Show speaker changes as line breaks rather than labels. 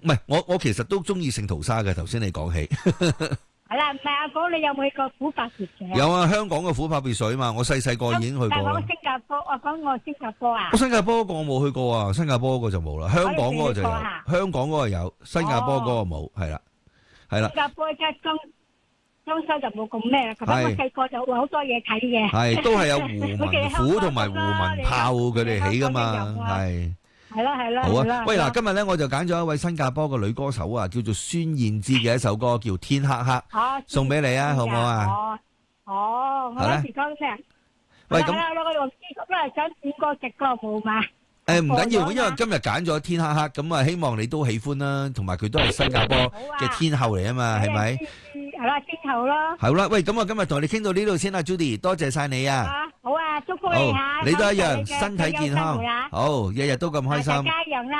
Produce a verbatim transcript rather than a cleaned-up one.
唔係我我其實都中意聖淘沙嘅。頭先你講起，
係啦，唔係阿哥，你有冇去過虎豹別墅啊？
有啊，香港嘅虎豹別墅啊嘛，我細細個已經去過啦。
但係我新加坡，我講我新加坡啊。
我新加坡嗰個我冇去過啊，新加坡嗰個就冇啦。香港嗰個就有，香港嗰個有，新加坡嗰個冇，係啦，係啦。
新加坡即係裝裝修就冇咁咩啦。咁我細個就會好多嘢睇嘅。
係都係有胡文虎同埋胡文豹佢哋起噶嘛，係。
係啦係啦。
好啊，喂嗱，今日咧我就揀咗一位新加坡嘅女歌手啊，叫做孫燕姿嘅一首歌叫《天黑黑》，送俾你啊，好唔好啊？
哦，哦，我嗰時講聲。
喂，咁
我我用支都係想點歌直歌冇嘛？
誒唔緊要，因為今日揀咗天黑黑，咁啊希望你都喜歡啦，同埋佢都係新加坡嘅天后嚟啊嘛，係咪？
係啦，天后咯。好
啦，喂，咁啊今日同你傾到呢度先啦 ，Judy，多謝晒你啊！
好啊，祝福你吓，
你都一樣，身體健康，好，日日都咁開心。
大家一樣啦。